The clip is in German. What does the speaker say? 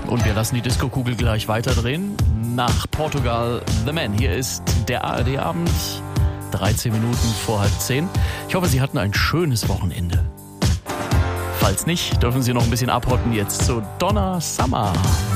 Und wir lassen die Disco-Kugel gleich weiterdrehen. Nach Portugal, The Man. Hier ist der ARD-Abend, 13 Minuten vor 9:30. Ich hoffe, Sie hatten ein schönes Wochenende. Falls nicht, dürfen Sie noch ein bisschen abhotten jetzt zu Donna Summer.